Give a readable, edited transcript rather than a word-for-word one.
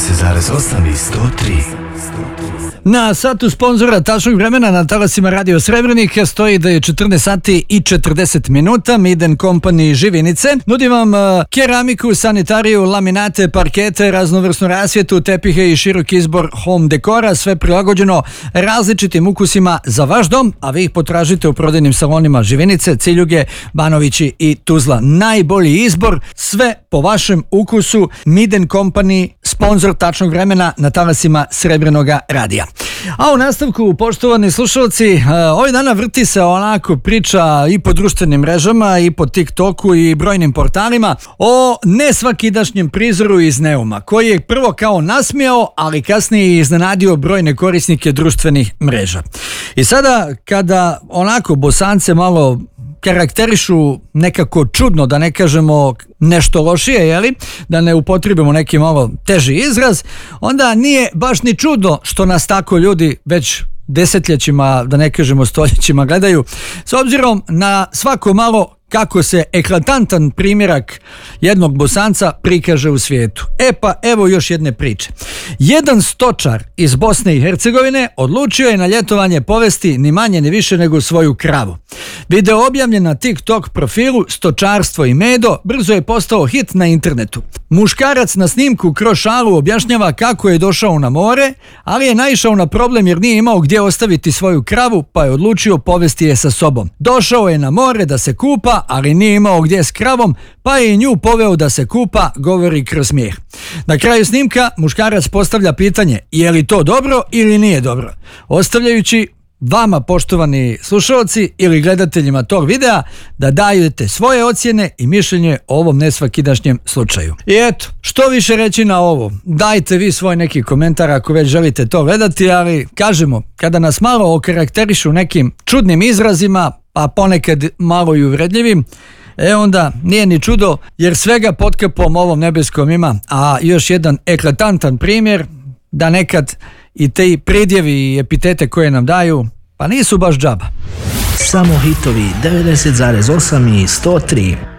90,8 i 103. Na satu sponzora tačnog vremena na talasima Radio Srebrenik stoji da je 14 sati i 40 minuta. Miden Company Živinice. Nudi vam keramiku, sanitariju, laminate, parkete, raznovrsnu rasvjetu, tepihe i širok izbor home dekora, sve prilagođeno različitim ukusima za vaš dom, a vi ih potražite u prodajnim salonima Živinice, Ciljuge, Banovići i Tuzla. Najbolji izbor, sve po vašem ukusu. Miden Company, sponzor tačnog vremena na talasima Srebrenoga radija. A u nastavku, poštovani slušalci, ovih dana vrti se onako priča i po društvenim mrežama i po TikToku i brojnim portalima o nesvakidašnjem prizoru iz Neuma, koji je prvo kao nasmijao, ali kasnije iznenadio brojne korisnike društvenih mreža. I sada kada onako Bosance malo karakterišu nekako čudno, da ne kažemo nešto lošije, jeli? Da ne upotrebimo neki malo teži izraz, onda nije baš ni čudno što nas tako ljudi već desetljećima, da ne kažemo stoljećima gledaju, s obzirom na svako malo kako se eklatantan primjerak jednog Bosanca prikaže u svijetu. E pa evo još jedne priče. Jedan stočar iz Bosne i Hercegovine odlučio je na ljetovanje povesti ni manje ni više nego svoju kravu. Video objavljen na TikTok profilu Stočarstvo i medo brzo je postao hit na internetu. Muškarac na snimku kroz šalu objašnjava kako je došao na more, ali je naišao na problem jer nije imao gdje ostaviti svoju kravu, pa je odlučio povesti je sa sobom. Došao je na more da se kupa, ali nije imao gdje s kravom, pa je i nju poveo da se kupa, govori kroz smijeh. Na kraju snimka muškarac postavlja pitanje je li to dobro ili nije dobro, ostavljajući vama, poštovani slušalci ili gledateljima tog videa, da dajete svoje ocjene i mišljenje o ovom nesvakidašnjem slučaju. I eto, što više reći na ovo? Dajte vi svoj neki komentar ako već želite to gledati, ali kažemo, kada nas malo okarakterišu nekim čudnim izrazima, pa ponekad malo i uvredljivim, onda nije ni čudo, jer svega pod kapom ovom nebeskom ima. A još jedan eklatantan primjer da nekad i te pridjevi i epitete koje nam daju, pa nisu baš džaba. Samo hitovi 90,8 i 103.